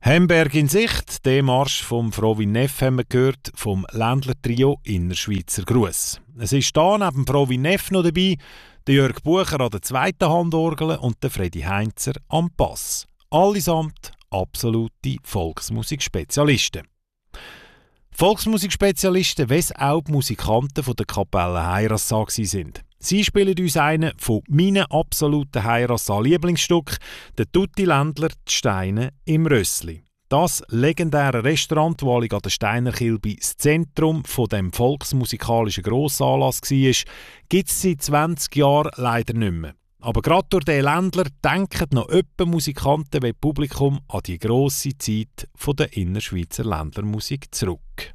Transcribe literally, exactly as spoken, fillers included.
Hemberg in Sicht, der Marsch vom Frovin Neff haben wir gehört, vom Ländler-Trio Innerschweizer Gruss. Es ist da neben Frovin Neff noch dabei, der Jörg Bucher an der zweiten Handorgel und der Freddy Heinzer am Bass. Allesamt absolute Volksmusikspezialisten. Volksmusikspezialisten, wie es auch die Musikanten von der Kapelle Heirassal sind. Sie spielen uns einen von meinen absoluten Heirassal-Lieblingsstücken, der Tutti Ländler «Die Steine im Rössli». Das legendäre Restaurant, das an der Steiner Kilby das Zentrum von dem volksmusikalischen Grossanlass war, gibt es seit zwanzig Jahren leider nicht mehr. Aber gerade durch den Ländler denken noch öppe Musikanten wie Publikum an die grosse Zeit von der Innerschweizer Ländlermusik zurück.